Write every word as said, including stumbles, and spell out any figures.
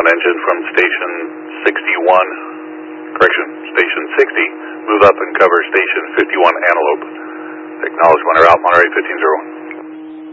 one engine from station sixty-one, correction, station sixty, move up and cover station fifty-one Antelope. Acknowledge when they're out, Monterey fifteen zero one.